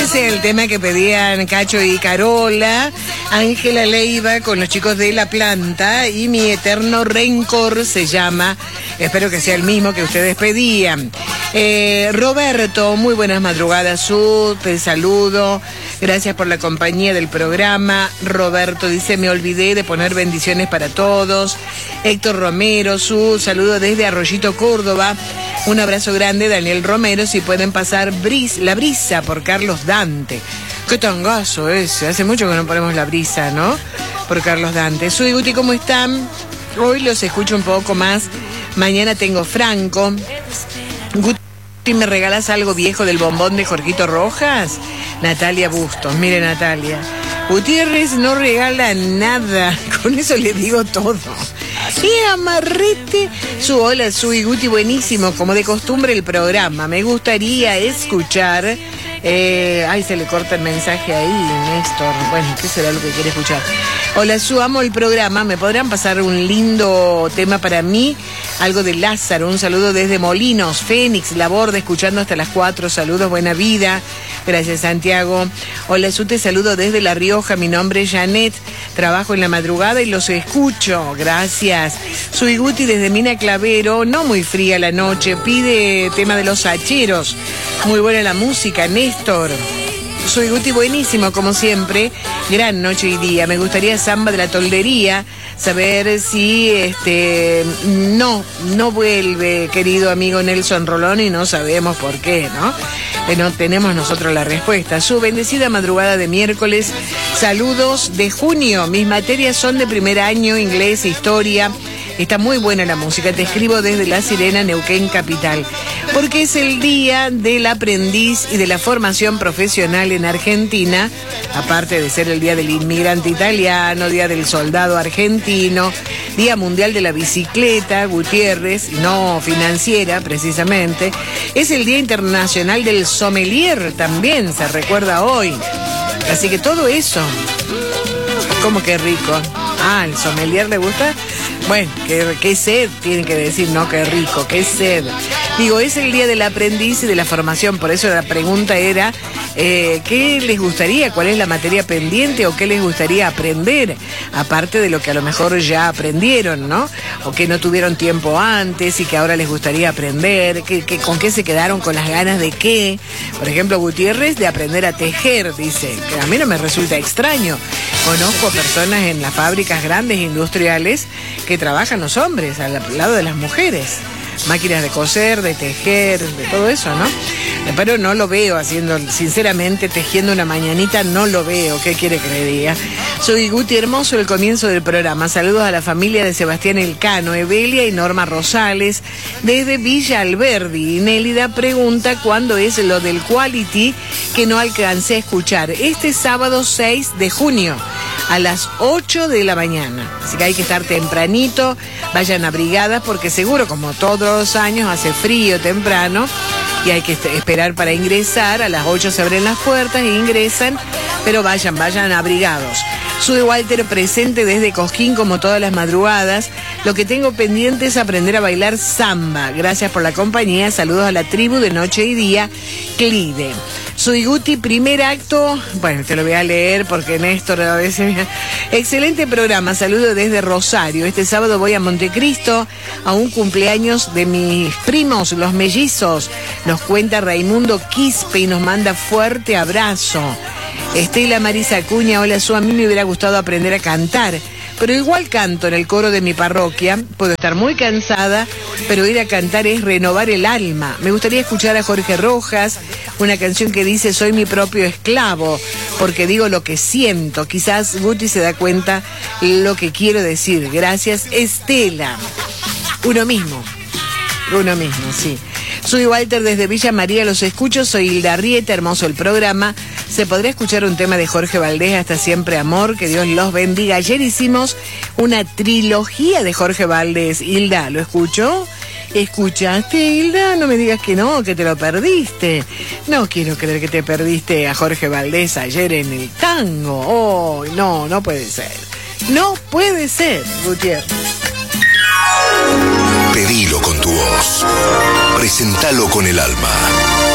es el tema que pedían Cacho y Carola, Ángela Leiva con los chicos de La Planta y Mi Eterno Rencor se llama. Espero que sea el mismo que ustedes pedían. Roberto, muy buenas madrugadas, te saludo. Gracias por la compañía del programa. Roberto dice, me olvidé de poner bendiciones para todos. Héctor Romero, saludo desde Arroyito, Córdoba. Un abrazo grande, Daniel Romero, si pueden pasar La Brisa por Carlos Dante. Qué tangazo ese, hace mucho que no ponemos La Brisa, ¿no? Por Carlos Dante. Soy Guti, ¿cómo están? Hoy los escucho un poco más. Mañana tengo Franco. Guti, ¿me regalas algo viejo del bombón de Jorgito Rojas? Natalia Bustos, mire Natalia. Gutiérrez no regala nada, con eso le digo todo. Y amarrete hola, soy Guti, buenísimo, como de costumbre el programa. Me gustaría escuchar. Ay, se le corta el mensaje ahí, Néstor. Bueno, ¿qué será lo que quiere escuchar? Hola, amo el programa. ¿Me podrán pasar un lindo tema para mí? Algo de Lázaro. Un saludo desde Molinos, Fénix, La Borda, escuchando hasta las 4. Saludos, buena vida. Gracias, Santiago. Hola, te saludo desde La Rioja. Mi nombre es Janet. Trabajo en la madrugada y los escucho. Gracias. Soy Guti desde Mina Clavero. No muy fría la noche. Pide tema de Los Hacheros. Muy buena la música, Néstor. Soy Guti, buenísimo, como siempre. Gran noche y día. Me gustaría Samba de la Toldería. Saber si no vuelve, querido amigo Nelson Rolón, y no sabemos por qué, ¿no? No tenemos nosotros la respuesta. Su bendecida madrugada de miércoles. Saludos de junio. Mis materias son de primer año, inglés, historia. Está muy buena la música. Te escribo desde La Sirena, Neuquén, capital. Porque es el día del aprendiz y de la formación profesional en Argentina. Aparte de ser el día del inmigrante italiano, día del soldado argentino, día mundial de la bicicleta, Gutiérrez, no financiera precisamente. Es el día internacional del sommelier, también se recuerda hoy. Así que todo eso. ¿Cómo que rico? Ah, ¿el sommelier le gusta? Bueno, qué sed, tienen que decir, ¿no? Qué rico, qué sed. Digo, es el día del aprendiz y de la formación, por eso la pregunta era, ¿qué les gustaría? ¿Cuál es la materia pendiente o qué les gustaría aprender? Aparte de lo que a lo mejor ya aprendieron, ¿no? O que no tuvieron tiempo antes y que ahora les gustaría aprender, ¿con qué se quedaron con las ganas de qué? Por ejemplo, Gutiérrez, de aprender a tejer, dice, que a mí no me resulta extraño. Conozco personas en las fábricas grandes industriales que trabajan los hombres al lado de las mujeres. Máquinas de coser, de tejer, de todo eso, ¿no? Pero no lo veo haciendo, sinceramente, tejiendo una mañanita, no lo veo. ¿Qué quiere que le diga? Soy Guti, hermoso el comienzo del programa. Saludos a la familia de Sebastián Elcano, Evelia y Norma Rosales, desde Villa Alberdi. Nélida pregunta cuándo es lo del Quality, que no alcancé a escuchar. Este sábado 6 de junio. A las 8 de la mañana. Así que hay que estar tempranito, vayan abrigadas porque seguro, como todos los años, hace frío temprano y hay que esperar para ingresar. A las 8 se abren las puertas e ingresan, pero vayan abrigados. Soy Walter, presente desde Cosquín como todas las madrugadas. Lo que tengo pendiente es aprender a bailar samba. Gracias por la compañía. Saludos a la tribu de noche y día, Clide. Soy Guti, primer acto, bueno, te lo voy a leer porque Néstor a veces... Excelente programa, saludo desde Rosario. Este sábado voy a Montecristo a un cumpleaños de mis primos, los mellizos. Nos cuenta Raimundo Quispe y nos manda fuerte abrazo. Estela Marisa Acuña, hola, a mí me hubiera gustado aprender a cantar, pero igual canto en el coro de mi parroquia. Puedo estar muy cansada, pero ir a cantar es renovar el alma. Me gustaría escuchar a Jorge Rojas, una canción que dice soy mi propio esclavo, porque digo lo que siento. Quizás Guti se da cuenta lo que quiero decir. Gracias, Estela. Uno mismo, sí. Soy Walter desde Villa María, los escucho. Soy Hilda Arrieta, hermoso el programa. Se podría escuchar un tema de Jorge Valdés, Hasta Siempre Amor, que Dios los bendiga. Ayer hicimos una trilogía de Jorge Valdés. Hilda, ¿lo escuchó? ¿Escuchaste, Hilda? No me digas que no, que te lo perdiste. No quiero creer que te perdiste a Jorge Valdés ayer en el tango. Oh, no puede ser. No puede ser, Gutiérrez. Pedilo con tu voz. Presentalo con el alma.